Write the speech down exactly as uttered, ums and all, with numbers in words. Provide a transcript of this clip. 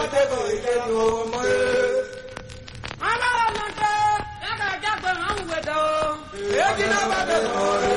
te ko ike ni o mo e. Ala ọlọ́dẹ ẹ̀ka jágbe àwọn òwe dẹ̀ o. Èyí náà bá tẹ̀ sọ̀rọ̀.